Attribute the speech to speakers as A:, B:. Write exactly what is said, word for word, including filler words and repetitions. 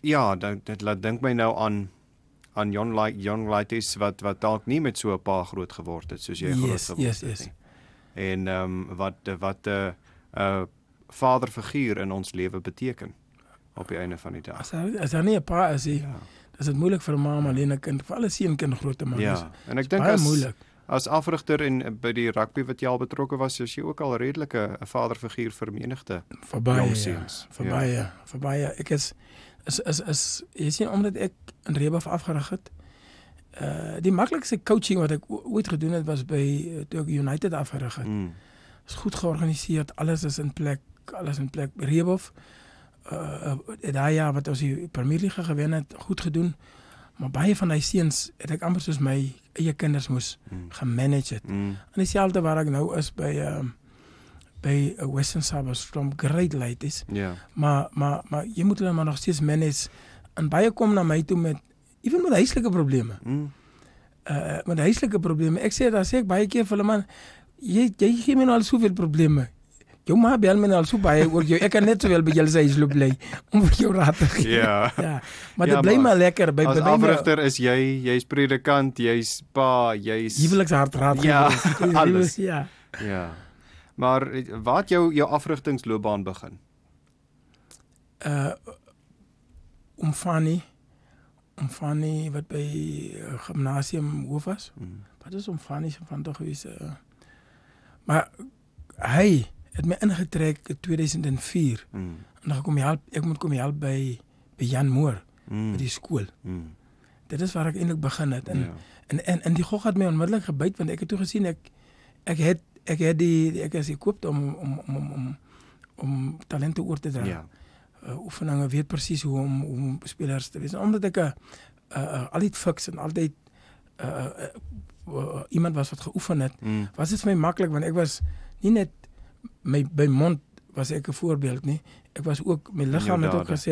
A: ja, dit, dit laat dink my nou aan aan Jon Lai- Jon Laitis wat wat dalk nie met so 'n pa groot geword het soos jy groot
B: Yes,
A: geword
B: yes,
A: het
B: yes.
A: nie. En ehm um, wat wat 'n uh, uh, vaderfiguur in ons lewe beteken op die einde van die dag.
B: As hy, as hy nie 'n pa is, nie,
A: Ja.
B: is dit moeilik vir 'n ma om alleen 'n kind, vir alle seunkind groot te maak.
A: Ja,
B: Dis
A: en ek dink
B: baie
A: as
B: moeilik.
A: as afrigter en uh, by die rugby wat jy al betrokke was, is jy ook al redelike 'n vaderfiguur vir menigte.
B: Vir baie,
A: jong
B: ja,
A: seuns,
B: vir
A: ja.
B: baie, vir baie. Ek is is is is jy sien omdat ek in Rehbof afgerig het. Uh die maklikste coaching wat ek o- ooit gedoen het was by uh, toe ek United afgerig het.
A: Mm.
B: Is goed georganiseer, alles is in plek, alles in plek. Rehbof uh uh, daai jaar wat ons die Premier League gewen het, goed gedoen. Maar baie van hy seuns het ek amper soos my eie kinders moes
A: Mm.
B: gemanage het.
A: Mm.
B: En dieselfde waar ek nou is by ehm by uh, Western Suburbs from great ladies.
A: Ja.
B: Maar maar maar jy moet hulle maar nog steeds manage. En baie kom na my toe met ewen met huislike probleme.
A: Mm.
B: Uh met huislike probleme. Ek sê dan sê ek baie keer vir hulle man, jy jy gee my nou al soveel probleme. Jou ma bel my nou al so baie oor jou. Ek kan net sowel by julle se huis loop bly om vir jou raad te gee.
A: Ja.
B: Ja. Maar
A: Ja,
B: dit bly
A: maar
B: maar lekker by
A: As
B: by my
A: afrigter is jy, jy's predikant, jy's pa, jy's
B: huwelikshartraad.
A: Ja, alles.
B: Ja.
A: Ja. Maar waar het jou jou afrigtingsloopbaan begin?
B: Uh om Fanny om Fanny wat by uh, gimnasium hoof was.
A: Mm.
B: Wat is om Fanny se van tog gewees? Uh, maar hy het my ingetrek in tweeduisend vier.
A: Mm.
B: En dan kom jy help, ek moet kom help by by Jan Moore
A: Mm.
B: by die skool.
A: Mm.
B: Dit is waar ek eintlik begin het. En
A: Ja.
B: en en, en die gog het my onmiddellik gebyt want ek het toe gesien ek ek het ek het die ek is gekoop om om om om om, om talente oor te dra.
A: Ja.
B: Uh, oefeninge weet presies hoe om om spelers te wees. En omdat ek 'n uh, uh, altyd fiks en altyd uh, uh, uh, iemand was wat geoefen het,
A: Mm.
B: was dit vir my maklik want ek was nie net my by mond was ek 'n voorbeeld nie. Ek was ook my liggaam het ook
A: dade.
B: gesê